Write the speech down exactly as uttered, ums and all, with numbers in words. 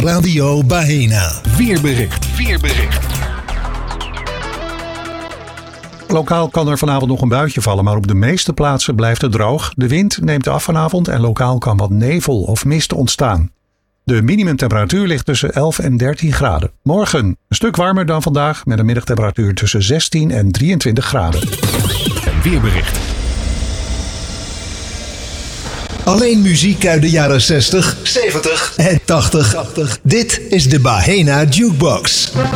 Radio Baena. Weerbericht. Weerbericht. Lokaal kan er vanavond nog een buitje vallen, maar op de meeste plaatsen blijft het droog. De wind neemt af vanavond en lokaal kan wat nevel of mist ontstaan. De minimumtemperatuur ligt tussen elf en dertien graden. Morgen een stuk warmer dan vandaag met een middagtemperatuur tussen zestien en drieëntwintig graden. En weerbericht. Alleen muziek uit de jaren zestig, zeventig en tachtig. Dit is de Baena Jukebox.